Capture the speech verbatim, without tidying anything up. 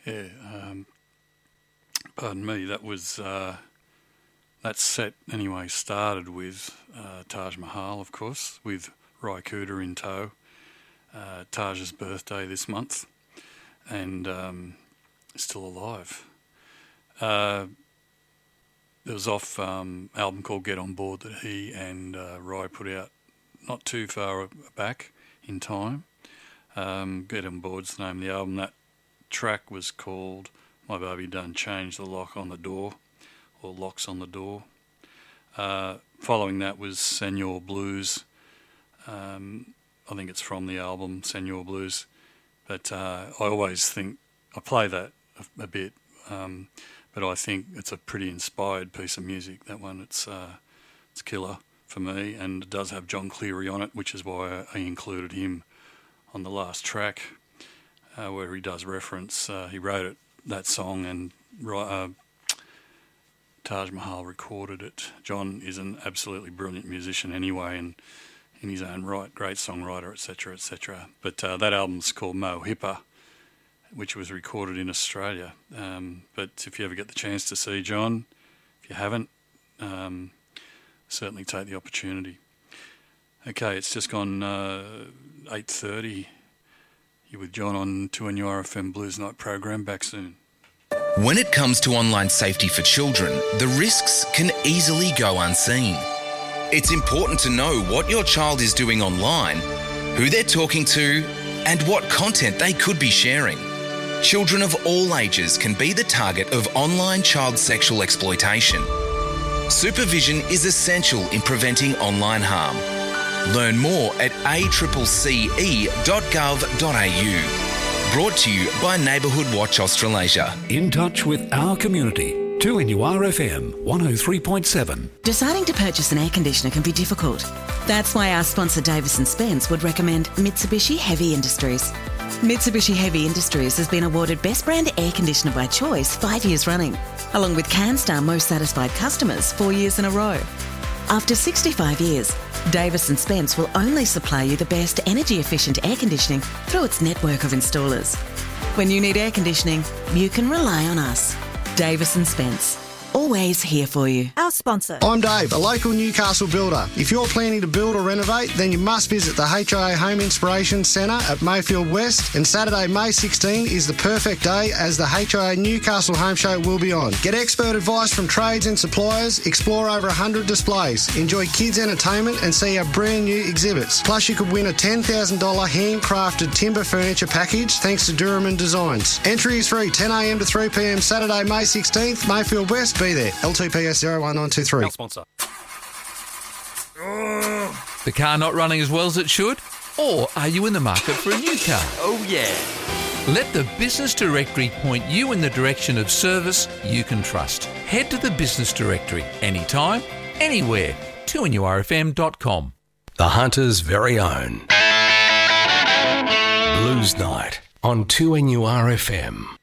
Yeah, um, pardon me, that was, uh, that set anyway started with uh, Taj Mahal, of course, with Ry Cooder in tow. Uh, Taj's birthday this month, and um, still alive. Uh, there was off um, album called Get On Board that he and uh, Ry put out not too far back in time. Um, Get On Board's the name of the album. That track was called My Baby Done Changed the Lock on the Door, or Locks on the Door. Uh, following that was Senor Blues. Um, I think it's from the album Senor Blues. But uh, I always think, I play that a, a bit, um, but I think it's a pretty inspired piece of music, that one. It's uh, it's killer for me, and it does have John Cleary on it, which is why I included him on the last track, uh, where he does reference, uh, he wrote it, that song, and uh, Taj Mahal recorded it. John is an absolutely brilliant musician anyway, and in his own right, great songwriter, et cetera, et cetera. But uh, that album's called Mo Hippa, which was recorded in Australia. Um, but if you ever get the chance to see John, if you haven't, um, certainly take the opportunity. Okay, it's just gone uh, eight thirty. You're with John on two N U R F M Blues Night program. Back soon. When it comes to online safety for children, the risks can easily go unseen. It's important to know what your child is doing online, who they're talking to, and what content they could be sharing. Children of all ages can be the target of online child sexual exploitation. Supervision is essential in preventing online harm. Learn more at a c c e dot gov dot a u. Brought to you by Neighbourhood Watch Australasia. In touch with our community. two N U R F M one oh three point seven. Deciding to purchase an air conditioner can be difficult. That's why our sponsor Davis and Spence would recommend Mitsubishi Heavy Industries. Mitsubishi Heavy Industries has been awarded Best Brand Air Conditioner by Choice five years running, along with CanStar Most Satisfied Customers four years in a row. After sixty-five years, Davis and Spence will only supply you the best energy-efficient air conditioning through its network of installers. When you need air conditioning, you can rely on us. Davis and Spence. Always here for you. Our sponsor. I'm Dave, a local Newcastle builder. If you're planning to build or renovate, then you must visit the H I A Home Inspiration Centre at Mayfield West, and Saturday, May sixteenth is the perfect day as the H I A Newcastle Home Show will be on. Get expert advice from trades and suppliers, explore over one hundred displays, enjoy kids' entertainment and see our brand new exhibits. Plus you could win a ten thousand dollars handcrafted timber furniture package thanks to Durham Designs. Entry is free, ten a m to three p m Saturday, May sixteenth, Mayfield West. Be there. L T P S zero one nine two three. Our sponsor. The car not running as well as it should? Or are you in the market for a new car? Oh, yeah. Let the Business Directory point you in the direction of service you can trust. Head to the Business Directory anytime, anywhere. two N U R F M dot com. The Hunter's very own Blues Night on two N U R F M.